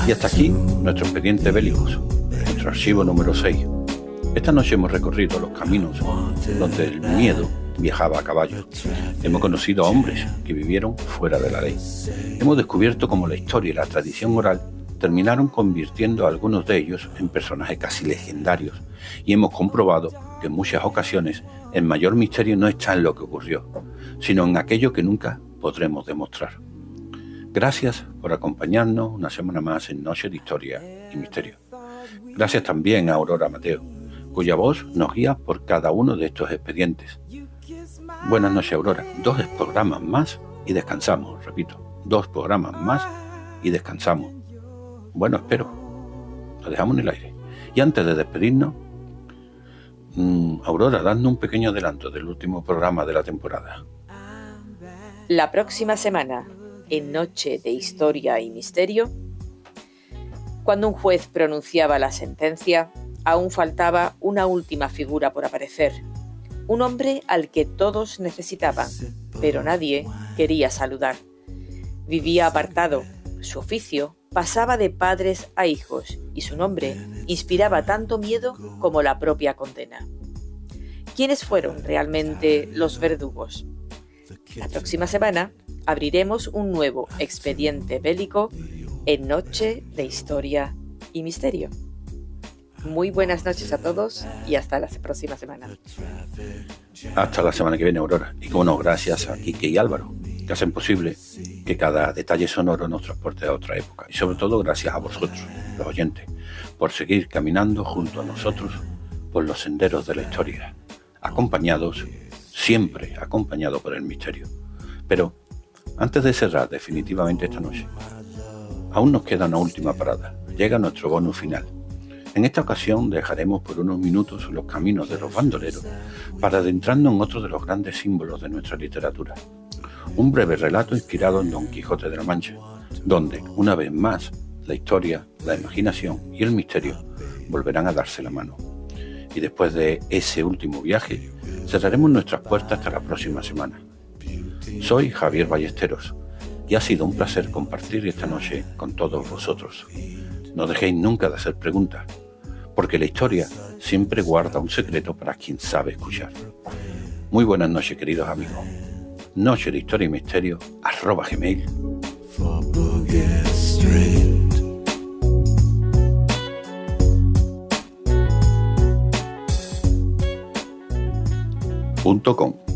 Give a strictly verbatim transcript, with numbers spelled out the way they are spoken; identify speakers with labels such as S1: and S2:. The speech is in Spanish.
S1: Y hasta aquí nuestro expediente Bélicos, nuestro archivo número seis. Esta noche hemos recorrido los caminos donde el miedo viajaba a caballo. Hemos conocido a hombres que vivieron fuera de la ley. Hemos descubierto cómo la historia y la tradición oral terminaron convirtiendo a algunos de ellos en personajes casi legendarios, y hemos comprobado que en muchas ocasiones el mayor misterio no está en lo que ocurrió, sino en aquello que nunca podremos demostrar. Gracias por acompañarnos una semana más en Noche de Historia y Misterio. Gracias también a Aurora Mateo, cuya voz nos guía por cada uno de estos expedientes. Buenas noches, Aurora. Dos programas más y descansamos, repito, dos programas más y descansamos. Bueno, espero. Lo dejamos en el aire. Y antes de despedirnos, mmm, Aurora, dando un pequeño adelanto del último programa de la temporada.
S2: La próxima semana, en Noche de Historia y Misterio, cuando un juez pronunciaba la sentencia, aún faltaba una última figura por aparecer. Un hombre al que todos necesitaban, pero nadie quería saludar. Vivía apartado. Su oficio pasaba de padres a hijos y su nombre inspiraba tanto miedo como la propia condena. ¿Quiénes fueron realmente los verdugos? La próxima semana abriremos un nuevo expediente bélico en Noche de Historia y Misterio. Muy buenas noches a todos y hasta la próxima semana.
S1: Hasta la semana que viene, Aurora. Y como no, gracias a Quique y Álvaro, que hacen posible que cada detalle sonoro nos transporte a otra época. Y sobre todo gracias a vosotros, los oyentes, por seguir caminando junto a nosotros por los senderos de la historia, acompañados, siempre acompañados por el misterio. Pero antes de cerrar definitivamente esta noche, aún nos queda una última parada. Llega nuestro bonus final. En esta ocasión dejaremos por unos minutos los caminos de los bandoleros para adentrarnos en otro de los grandes símbolos de nuestra literatura. Un breve relato inspirado en Don Quijote de la Mancha, donde, una vez más, la historia, la imaginación y el misterio volverán a darse la mano. Y después de ese último viaje, cerraremos nuestras puertas hasta la próxima semana. Soy Javier Ballesteros y ha sido un placer compartir esta noche con todos vosotros. No dejéis nunca de hacer preguntas, porque la historia siempre guarda un secreto para quien sabe escuchar. Muy buenas noches, queridos amigos. Noche de Historia y Misterio, arroba gmail. punto com